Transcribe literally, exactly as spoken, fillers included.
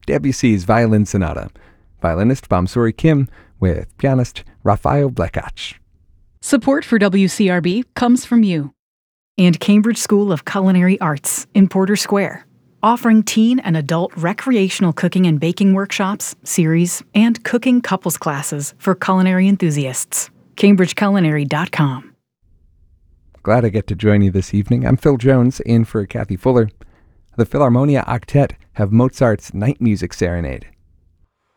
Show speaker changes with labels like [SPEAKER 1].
[SPEAKER 1] Debussy's Violin Sonata. Violinist Bamsuri Kim with pianist Rafael Blekach.
[SPEAKER 2] Support for W C R B comes from you
[SPEAKER 3] and Cambridge School of Culinary Arts in Porter Square, offering teen and adult recreational cooking and baking workshops, series, and cooking couples classes for culinary enthusiasts. cambridge culinary dot com.
[SPEAKER 1] Glad I get to join you this evening. I'm Phil Jones, in for Kathy Fuller. The Philharmonia Octet have Mozart's Night Music Serenade.